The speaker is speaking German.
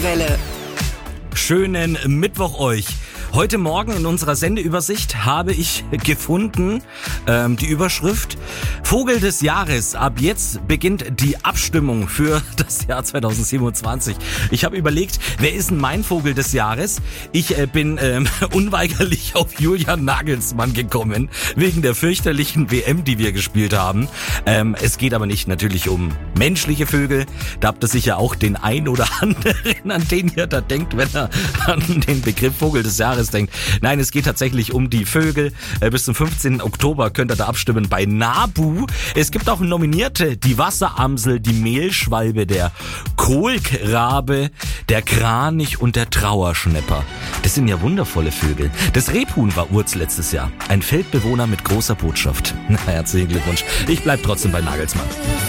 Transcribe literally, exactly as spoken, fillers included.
Dauerschleife-Welle. Schönen Mittwoch euch. Heute Morgen in unserer Sendeübersicht habe ich gefunden ähm, die Überschrift Vogel des Jahres. Ab jetzt beginnt die Abstimmung für das Jahr zwanzig siebenundzwanzig. Ich habe überlegt, wer ist denn mein Vogel des Jahres? Ich äh, bin ähm, unweigerlich auf Julian Nagelsmann gekommen, wegen der fürchterlichen W M, die wir gespielt haben. Ähm, es geht aber nicht natürlich um menschliche Vögel. Da habt ihr sicher auch den ein oder anderen, an den ihr da denkt, wenn er an den Begriff Vogel des Jahres denkt. Nein, es geht tatsächlich um die Vögel. Bis zum fünfzehnten Oktober könnt ihr da abstimmen bei NABU. Es gibt auch Nominierte: die Wasseramsel, die Mehlschwalbe, der Kohlrabe, der Kranich und der Trauerschnäpper. Das sind ja wundervolle Vögel. Das Rebhuhn war Urz letztes Jahr. Ein Feldbewohner mit großer Botschaft. Na, herzlichen Glückwunsch. Ich bleib trotzdem bei Nagelsmann.